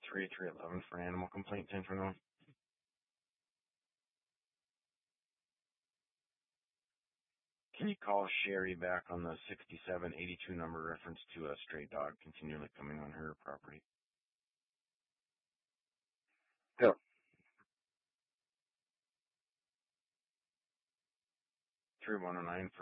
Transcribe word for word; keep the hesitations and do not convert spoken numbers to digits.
three three eleven for an animal complaint, Central. Can you call Sherry back on the sixty-seven eighty-two number reference to a stray dog continually coming on her property? Yeah. three one oh nine for